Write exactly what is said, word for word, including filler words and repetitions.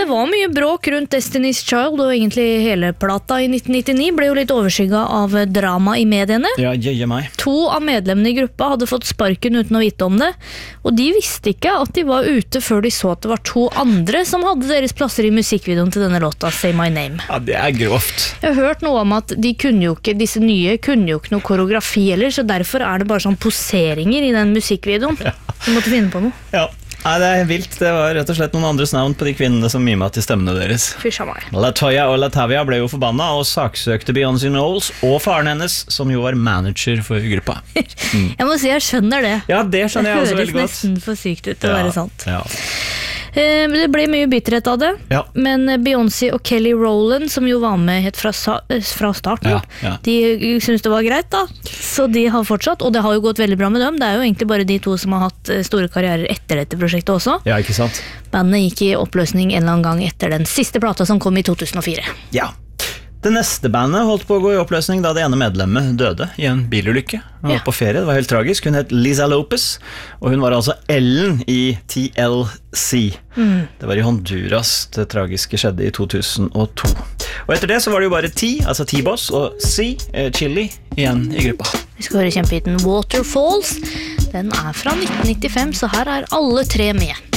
var mye bråk rundt Destiny's Child, og egentlig hele plata i nitten nittini ble jo litt overskygget av drama i mediene. Ja, jøye meg. To av medlemmene i gruppa hadde fått sparken uten å vite om det, og de visste ikke at de var ute før de så at det var to andre som hadde deres plasser i musikkvideoen til denne låta, Say My Name. Ja, det er grovt. Jeg har hørt noe om at de kunne jo ikke, disse nye kunne jo ikke noe koreografi heller, så derfor er det bare sånn poseringer i den musikkvideoen. Ja. Du måtte finne på noe. Ja. Nei, det er vilt. Det var rett og slett noen andres navn på de kvinnene som mimet til stemmene deres. Fysj av meg. Latoya og Latavia ble jo forbanna og saksøkte Beyoncé Knowles og faren hennes, som jo var manager for gruppa. Mm. Jeg må si jeg skjønner det. Ja, det skjønner jeg også veldig godt. Det høres nesten for sykt ut til å ja, være sant. Ja. Det ble mye bitterhet av det, ja. men Beyoncé og Kelly Rowland, som jo var med helt fra, fra starten, ja, ja. de syntes det var greit da, så de har fortsatt, og det har jo gått veldig bra med dem. Det er jo egentlig bare de to som har hatt store karrierer etter dette prosjektet også. Ja, ikke sant? Bandet gikk i oppløsning en eller annen gang etter den siste plata som kom i to tusen og fire. Ja. Det neste bandet holdt på å gå i oppløsning da det ene medlemmet døde i en bilulykke. Hun var ja. på ferie, det var helt tragisk. Hun het Lisa Lopez, og hun var altså Ellen i T L C. Mm. Det var i Honduras det tragiske skjedde i to tusen og to. Og etter det så var det jo bare T, altså T-Boss, og C, eh, Chili, igjen i gruppa. Vi skal høre kjempehiten Waterfalls. Den er fra nitten nittifem, så her er alle tre med.